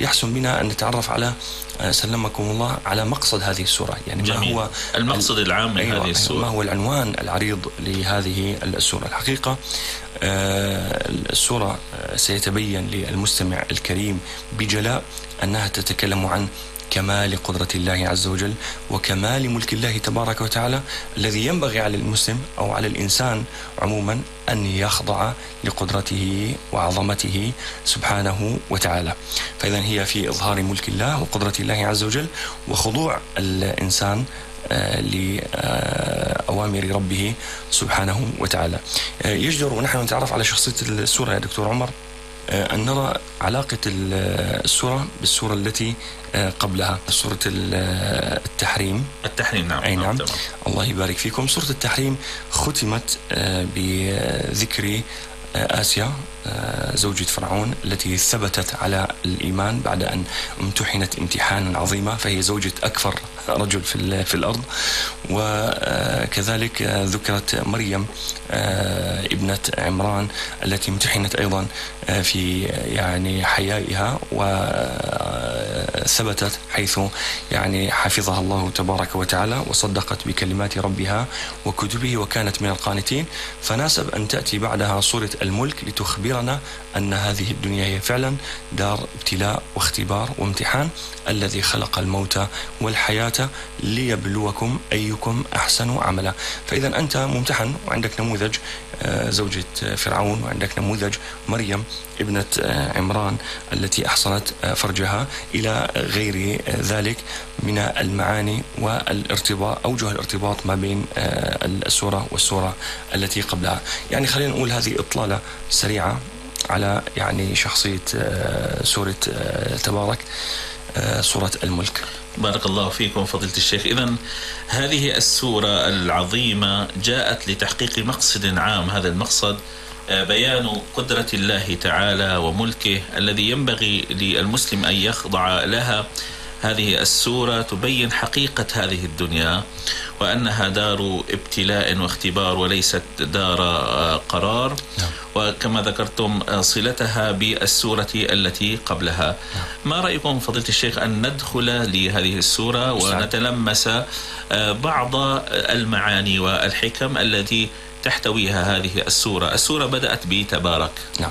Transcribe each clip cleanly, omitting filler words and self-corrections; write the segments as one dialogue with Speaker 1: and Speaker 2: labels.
Speaker 1: يحسن بنا أن نتعرف على سلمكم الله على مقصد هذه السورة، يعني
Speaker 2: جميل. ما هو المقصد العام من هذه السورة،
Speaker 1: ما هو العنوان العريض لهذه السورة. الحقيقة السورة سيتبين للمستمع الكريم بجلاء أنها تتكلم عن كمال قدرة الله عز وجل وكمال ملك الله تبارك وتعالى، الذي ينبغي على المسلم أو على الإنسان عموما أن يخضع لقدرته وعظمته سبحانه وتعالى. فإذا هي في إظهار ملك الله وقدرة الله عز وجل وخضوع الإنسان لأوامر ربه سبحانه وتعالى. يجدر ونحن نتعرف على شخصية السورة يا دكتور عمر أن نرى علاقة السورة بالسورة التي قبلها، سورة التحريم.
Speaker 2: نعم.
Speaker 1: أي نعم. الله يبارك فيكم. سورة التحريم ختمت بذكر آسيا زوجة فرعون التي ثبتت على الإيمان بعد أن امتحنت امتحانا عظيما، فهي زوجة أكثر رجل في الأرض. وكذلك ذكرت مريم ابنة عمران التي امتحنت أيضا في يعني حيائها وثبتت حيث يعني حفظها الله تبارك وتعالى وصدقت بكلمات ربها وكتبه وكانت من القانتين. فناسب أن تأتي بعدها سورة الملك لتخبرنا أن هذه الدنيا هي فعلا دار ابتلاء واختبار وامتحان، الذي خلق الموت والحياة ليبلوكم أيكم أحسن عملا. فإذا أنت ممتحن وعندك نموذج زوجة فرعون، وعندك نموذج مريم ابنة عمران التي أحصنت فرجها، إلى غير ذلك من المعاني والارتباط، أوجه الارتباط ما بين السورة والسورة التي قبلها. يعني خلينا نقول هذه إطلالة سريعة على يعني شخصية سورة تبارك، سورة الملك.
Speaker 2: بارك الله فيكم فضيلة الشيخ. إذن هذه السورة العظيمة جاءت لتحقيق مقصد عام، هذا المقصد بيان قدرة الله تعالى وملكه الذي ينبغي للمسلم أن يخضع لها. هذه السورة تبين حقيقة هذه الدنيا وأنها دار ابتلاء واختبار وليست دار قرار، وكما ذكرتم صلتها بالسورة التي قبلها. ما رأيكم فضيلة الشيخ أن ندخل لهذه السورة ونتلمس بعض المعاني والحكم التي تحتويها هذه السورة؟ السورة بدأت بتبارك.
Speaker 1: نعم.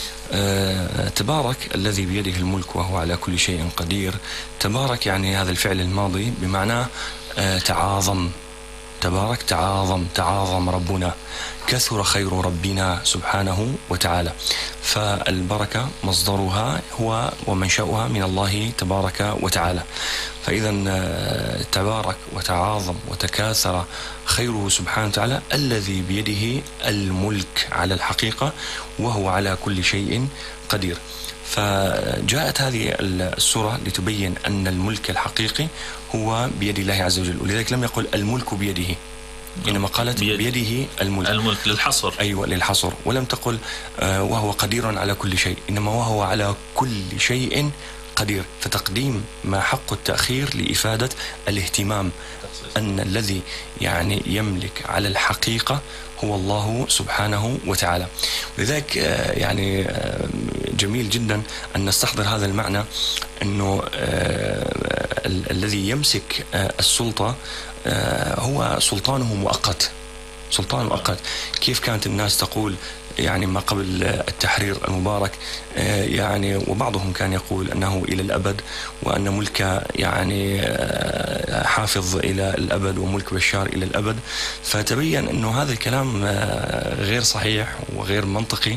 Speaker 1: تبارك الذي بيده الملك وهو على كل شيء قدير. تبارك يعني هذا الفعل الماضي بمعنى تعاظم. تبارك تعاظم ربنا، كثر خير ربنا سبحانه وتعالى. فالبركة مصدرها هو ومنشأها من الله تبارك وتعالى. فإذا تبارك وتعاظم وتكاثر خيره سبحانه وتعالى الذي بيده الملك على الحقيقة وهو على كل شيء قدير. فجاءت هذه السورة لتبين أن الملك الحقيقي هو بيد الله عز وجل، ولذلك لم يقل الملك بيده، إنما قالت بيده الملك
Speaker 2: للحصر.
Speaker 1: أيوة للحصر. ولم تقل وهو قدير على كل شيء، إنما وهو على كل شيء قدير. فتقديم ما حق التأخير لإفادة الاهتمام أن الذي يعني يملك على الحقيقة هو الله سبحانه وتعالى. لذلك يعني جميل جدا أن نستحضر هذا المعنى، أنه الذي يمسك السلطة هو سلطانه مؤقت، سلطان مؤقت. كيف كانت الناس تقول يعني ما قبل التحرير المبارك يعني، وبعضهم كان يقول أنه إلى الأبد، وأن ملك يعني حافظ إلى الأبد وملك بشار إلى الأبد. فتبين أنه هذا الكلام غير صحيح وغير منطقي،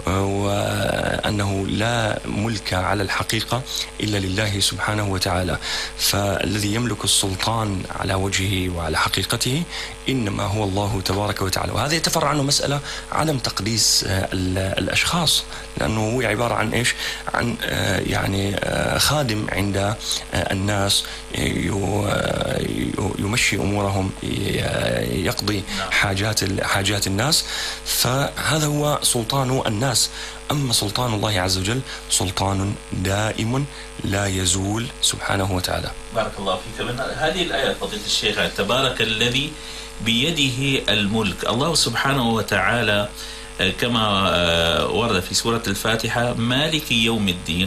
Speaker 1: وأنه لا ملك على الحقيقة إلا لله سبحانه وتعالى. فالذي يملك السلطان على وجهه وعلى حقيقته إنما هو الله تبارك وتعالى. وهذا يتفرع عنه مسألة عدم تقديس الأشخاص، لأنه هو عبارة عن إيش؟ عن يعني خادم عند الناس يمشي أمورهم، يقضي حاجات الناس. فهذا هو سلطان الناس. أما سلطان الله عز وجل سلطان دائم لا يزول سبحانه وتعالى.
Speaker 2: بارك الله فيك. من هذه الآية فضيلة الشيخ، تبارك الذي بيده الملك. الله سبحانه وتعالى كما ورد في سورة الفاتحة مالك يوم الدين،